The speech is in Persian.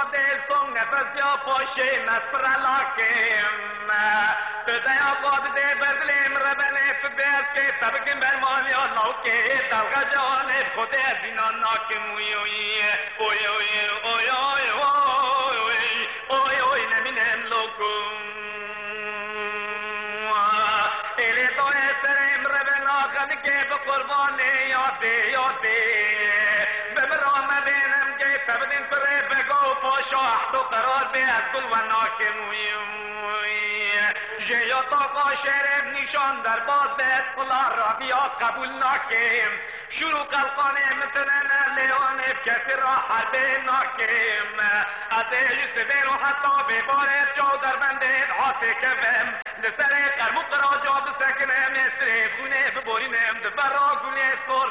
del son nefes ya poşe mespralakim Tüdaya qad de bezlim rebene fbez ke tabkim berman ya nauke dalga janib khud zinan nakim oy oy oy oy oy oy oy oy neminem lokum ele to esrem rebena qad ke qurbane yade ببرامدینم که تبدین پره بگو پاشا احدو قرار بیاد کل و ناکموی جیا تاقا شرف نشان در باز به اسقلا را بیا قبول ناکم شروع قلقانه متنن لیان کسی را حرب ناکم اتیج سبیر و حتی ببارد جو در بندید حاسی کبم لسر قرمق را جا بسکنم استری خونه ببورینم دبر را گونه سر